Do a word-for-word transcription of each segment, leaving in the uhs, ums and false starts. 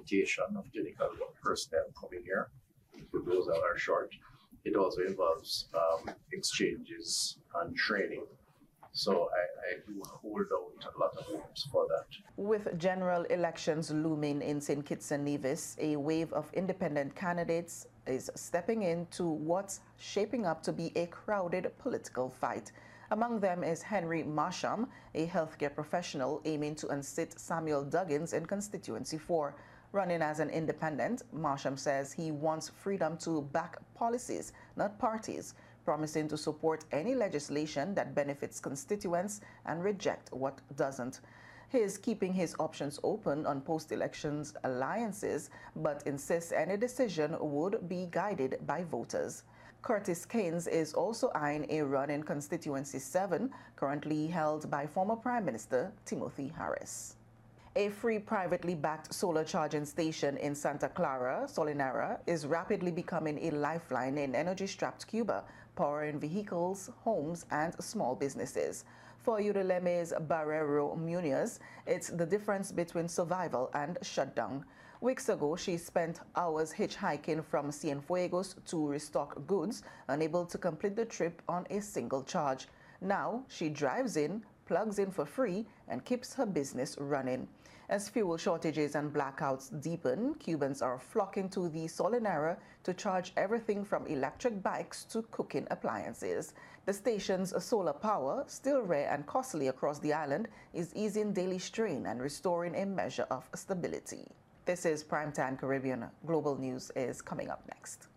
rotation of clinical personnel coming here for those that are short. It also involves um, exchanges and training. So I, I do hold out a lot of hopes for that. With general elections looming in Saint Kitts and Nevis, a wave of independent candidates is stepping into what's shaping up to be a crowded political fight. Among them is Henry Marsham, a healthcare professional aiming to unseat Samuel Duggins in Constituency four. Running as an independent, Marsham says he wants freedom to back policies, not parties, promising to support any legislation that benefits constituents and reject what doesn't. He is keeping his options open on post-elections alliances, but insists any decision would be guided by voters. Curtis Keynes is also eyeing a run in Constituency seven, currently held by former Prime Minister Timothy Harris. A free privately backed solar charging station in Santa Clara, Solinara, is rapidly becoming a lifeline in energy-strapped Cuba, powering vehicles, homes, and small businesses. For Yudileme's Barrero Munoz, it's the difference between survival and shutdown. Weeks ago, she spent hours hitchhiking from Cienfuegos to restock goods, unable to complete the trip on a single charge. Now, she drives in, plugs in for free, and keeps her business running. As fuel shortages and blackouts deepen, Cubans are flocking to the Solinara to charge everything from electric bikes to cooking appliances. The station's solar power, still rare and costly across the island, is easing daily strain and restoring a measure of stability. This is Primetime Caribbean. Global News is coming up next.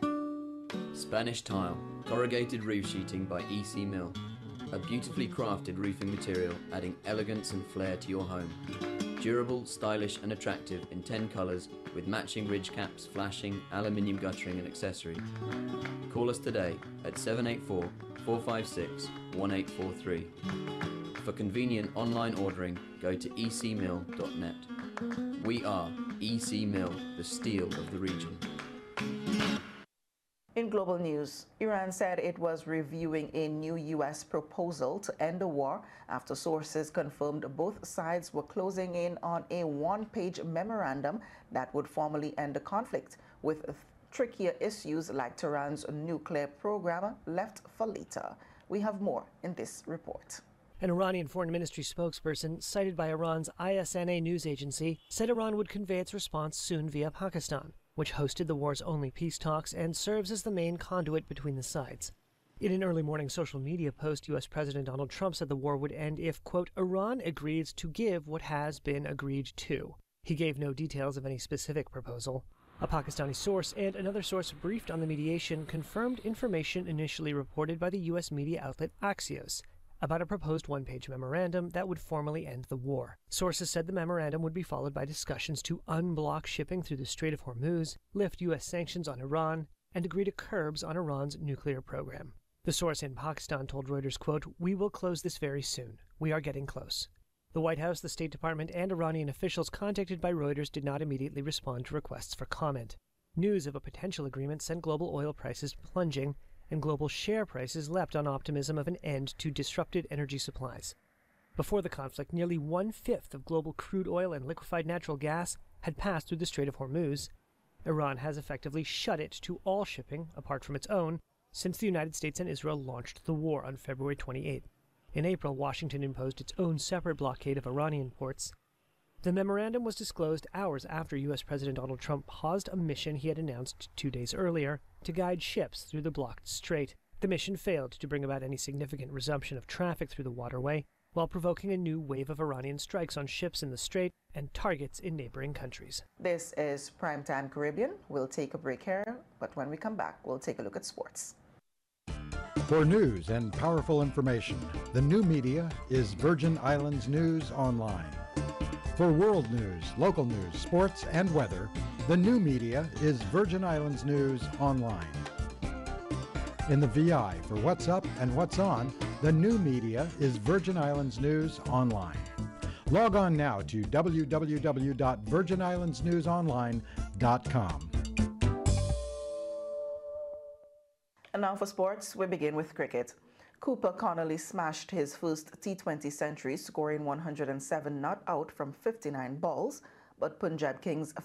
Spanish Tile, corrugated roof sheeting by E C Mill. A beautifully crafted roofing material adding elegance and flair to your home. Durable, stylish and attractive in ten colours with matching ridge caps, flashing, aluminium guttering and accessories. Call us today at seven eight four, four five six, one eight four three. For convenient online ordering, go to e c mill dot net. We are E C Mill, the steel of the region. In global news, Iran said it was reviewing a new U S proposal to end the war after sources confirmed both sides were closing in on a one-page memorandum that would formally end the conflict, with trickier issues like Tehran's nuclear program left for later. We have more in this report. An Iranian Foreign Ministry spokesperson, cited by Iran's I S N A news agency, said Iran would convey its response soon via Pakistan, which hosted the war's only peace talks and serves as the main conduit between the sides. In an early morning social media post, U S President Donald Trump said the war would end if, quote, Iran agrees to give what has been agreed to. He gave no details of any specific proposal. A Pakistani source and another source briefed on the mediation confirmed information initially reported by the U S media outlet Axios about a proposed one-page memorandum that would formally end the war. Sources said the memorandum would be followed by discussions to unblock shipping through the Strait of Hormuz, lift U S sanctions on Iran, and agree to curbs on Iran's nuclear program. The source in Pakistan told Reuters, quote, "We will close this very soon. We are getting close." The White House, the State Department, and Iranian officials contacted by Reuters did not immediately respond to requests for comment. News of a potential agreement sent global oil prices plunging, and global share prices leapt on optimism of an end to disrupted energy supplies. Before the conflict, nearly one-fifth of global crude oil and liquefied natural gas had passed through the Strait of Hormuz. Iran has effectively shut it to all shipping, apart from its own, since the United States and Israel launched the war on February twenty-eighth. In April, Washington imposed its own separate blockade of Iranian ports. The memorandum was disclosed hours after U S President Donald Trump paused a mission he had announced two days earlier to guide ships through the blocked strait. The mission failed to bring about any significant resumption of traffic through the waterway, while provoking a new wave of Iranian strikes on ships in the strait and targets in neighboring countries. This is Primetime Caribbean. We'll take a break here, but when we come back, we'll take a look at sports. For news and powerful information, the new media is Virgin Islands News Online. For world news, local news, sports, and weather, the new media is Virgin Islands News Online. In the V I for what's up and what's on, the new media is Virgin Islands News Online. Log on now to w w w dot virgin islands news online dot com. And now for sports, we begin with cricket. Cooper Connolly smashed his first T twenty century, scoring one hundred seven not out from fifty-nine balls, but Punjab Kings